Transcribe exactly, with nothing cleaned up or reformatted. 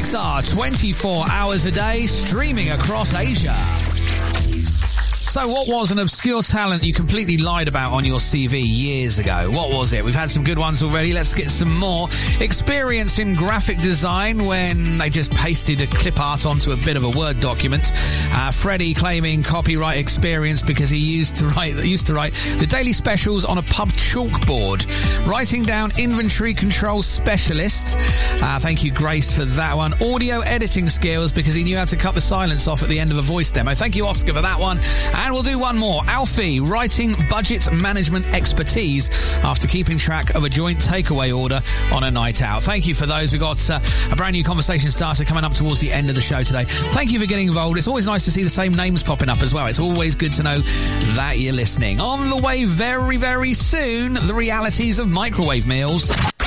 X R twenty-four hours a day, streaming across Asia. So what was an obscure talent you completely lied about on your C V years ago? What was it? We've had some good ones already. Let's get some more. Experience in graphic design when they just pasted a clip art onto a bit of a Word document. Uh, Freddie claiming copyright experience because he used to write used to write the daily specials on a pub chalkboard. Writing down inventory control specialist. Uh, thank you, Grace, for that one. Audio editing skills because he knew how to cut the silence off at the end of a voice demo. Thank you, Oscar, for that one. And we'll do one more. Alfie, writing budget management expertise after keeping track of a joint takeaway order on a night out. Thank you for those. We've got uh, a brand new conversation starter coming up towards the end of the show today. Thank you for getting involved. It's always nice to see the same names popping up as well. It's always good to know that you're listening. On the way very, very soon, the realities of microwave meals.